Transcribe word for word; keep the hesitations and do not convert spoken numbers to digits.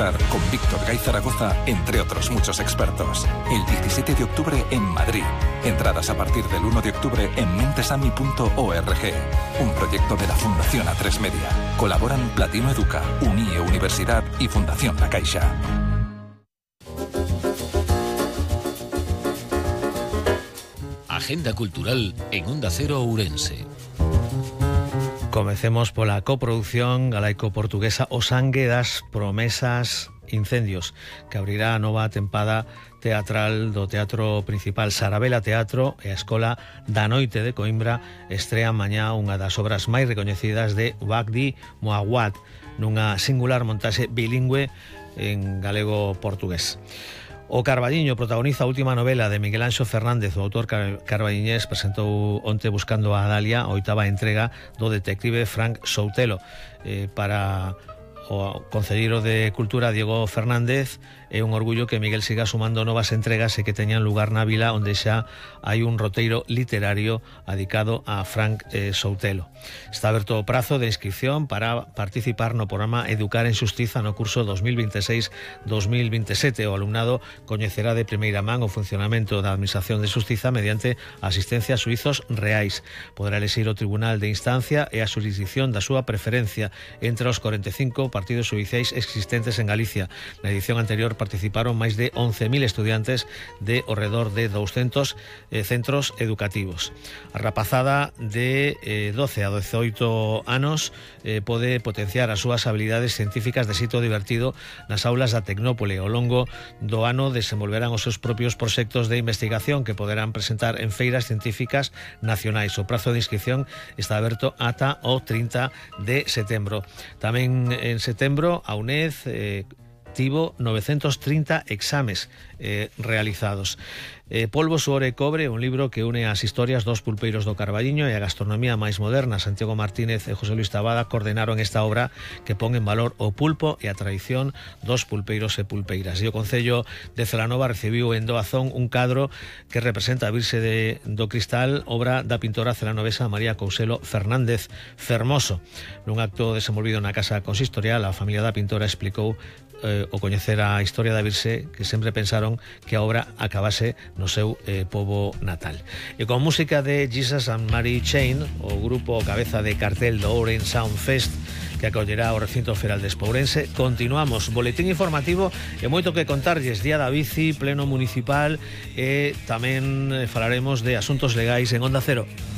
disfrutar con Víctor Gay Zaragoza, entre otros muchos expertos. El diecisiete de octubre en Madrid. Entradas a partir del uno de octubre en mentesami punto org. Un proyecto de la Fundación A tres Media. Colaboran Platino Educa, Unie Universidad y Fundación La Caixa. Agenda cultural en Onda Cero Ourense. Comecemos pola coproducción galaico-portuguesa O Sangue das Promesas Incendios, que abrirá a nova tempada teatral do Teatro Principal. Sarabela Teatro e a Escola da Noite de Coimbra estrean mañá unha das obras máis recoñecidas de Wagdi Moawad, nunha singular montaxe bilingüe en galego-portugués. O Carballiño protagoniza a última novela de Miguel Anxo Fernández. O autor carballiñés presentou onte Buscando a Dalia, a oitava entrega do detective Frank Soutelo. Eh, para o concelleiro de Cultura Diego Fernández, é un orgullo que Miguel siga sumando novas entregas e que teñan lugar na vila, onde xa hai un roteiro literario dedicado a Frank eh, Soutelo. Está aberto o prazo de inscripción para participar no programa Educar en Xustiza no curso dos mil veintiséis dos mil veintisiete. O alumnado coñecerá de primeira man o funcionamento da Administración de Xustiza mediante asistencia a suizos reais. Poderá elexir o Tribunal de Instancia e a xurisdicción da súa preferencia entre os cuarenta e cinco partidos xudiciais existentes en Galicia. Na edición anterior participaron máis de once mil estudiantes de ao redor de douscentos eh, centros educativos. A rapazada de eh, doce a dezoito anos eh, pode potenciar as súas habilidades científicas de xeito divertido nas aulas da Tecnópole. Ao longo do ano desenvolverán os seus propios proxectos de investigación que poderán presentar en feiras científicas nacionais. O prazo de inscripción está aberto ata o trinta de setembro. Tamén en setembro a UNED eh, tivo novecentos trinta exames eh, realizados. Eh, Polvo, suor e cobre, un libro que une as historias dos pulpeiros do Carballiño e a gastronomía máis moderna. Santiago Martínez e José Luis Tabada coordenaron esta obra que pon en valor o pulpo e a tradición dos pulpeiros e pulpeiras. E o Concello de Celanova recibiu en doazón un cadro que representa a Virxe de, do Cristal, obra da pintora celanovesa María Couselo Fernández Fermoso. Nun acto desenvolvido na Casa Consistorial, a familia da pintora explicou eh, o coñecer a historia da Virxe, que sempre pensaron que a obra acabase no seu eh, pobo natal. E con música de Jesus and Mary Chain, o grupo cabeza de cartel do Orange Sound Fest, que acollerá o recinto feral de Espourense, continuamos. Boletín informativo e moito que contarlles. Día da bici, pleno municipal, e tamén falaremos de asuntos legais en Onda Cero.